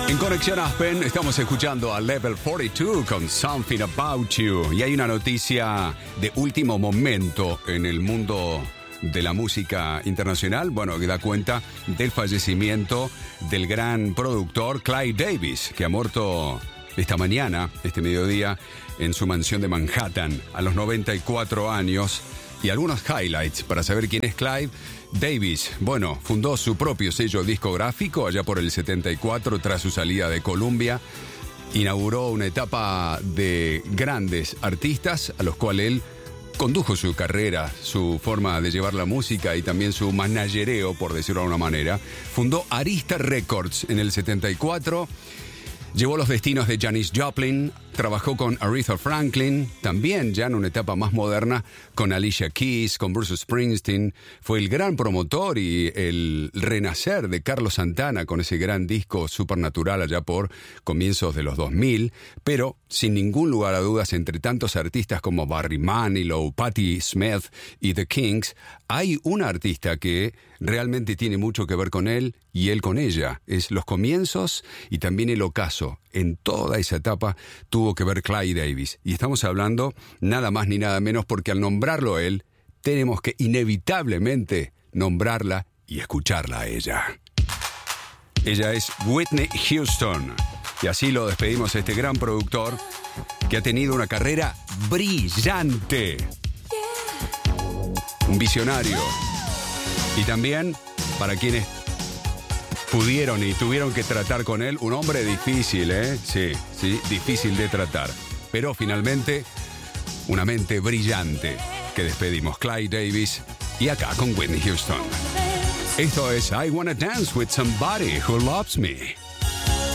En Conexión Aspen estamos escuchando a Level 42 con Something About You. Y hay una noticia de último momento en el mundo de la música internacional, bueno, que da cuenta del fallecimiento del gran productor Clive Davis, que ha muerto esta mañana, este mediodía, en su mansión de Manhattan, a los 94 años. Y algunos highlights para saber quién es Clive Davis. Bueno, fundó su propio sello discográfico allá por el 74 tras su salida de Columbia. Inauguró una etapa de grandes artistas a los cuales él condujo su carrera, su forma de llevar la música y también su managereo, por decirlo de alguna manera. Fundó Arista Records en el 74. Llevó los destinos de Janis Joplin, trabajó con Aretha Franklin, también ya en una etapa más moderna con Alicia Keys, con Bruce Springsteen. Fue el gran promotor y el renacer de Carlos Santana con ese gran disco Supernatural allá por comienzos de los 2000, pero sin ningún lugar a dudas entre tantos artistas como Barry Manilow, Patti Smith y The Kinks, hay una artista que realmente tiene mucho que ver con él y él con ella. Es los comienzos y también el ocaso. En toda esa etapa tuvo que ver Clive Davis. Y estamos hablando nada más ni nada menos porque al nombrarlo él, tenemos que inevitablemente nombrarla y escucharla a ella. Ella es Whitney Houston. Y así lo despedimos a este gran productor que ha tenido una carrera brillante. Un visionario. Y también, para quienes pudieron y tuvieron que tratar con él, un hombre difícil, ¿eh? Sí, difícil de tratar. Pero finalmente, una mente brillante que despedimos. Clive Davis y acá con Whitney Houston. Esto es I Wanna Dance With Somebody Who Loves Me.